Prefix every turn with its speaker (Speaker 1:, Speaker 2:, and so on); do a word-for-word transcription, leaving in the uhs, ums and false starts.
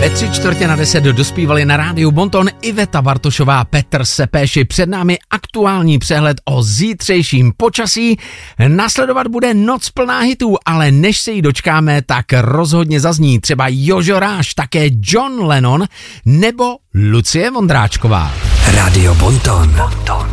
Speaker 1: Ve tři čtvrtě na deset dospívali na rádiu Bonton Iveta Bartošová, Petr Sepéši. Před námi aktuální přehled o zítřejším počasí. Následovat bude noc plná hitů, ale než se jí dočkáme, tak rozhodně zazní třeba Jožo Ráš, také John Lennon nebo Lucie Vondráčková.
Speaker 2: Radio Bonton. Bonton.